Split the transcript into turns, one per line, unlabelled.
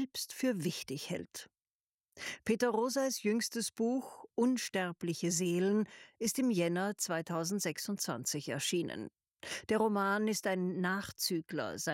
selbst für wichtig hält. Peter Roseis jüngstes Buch »Unsterbliche Seelen« ist im Jänner 2026 erschienen. Der Roman ist ein Nachzügler